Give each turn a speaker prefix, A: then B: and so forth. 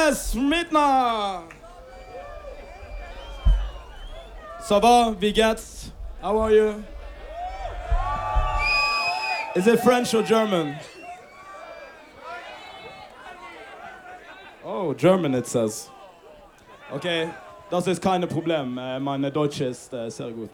A: Yes, Mitna. Ça va, wie geht's? How are you? Is it French or German? Oh, German it says. Okay, das ist kein Problem. Meine Deutsch ist sehr gut.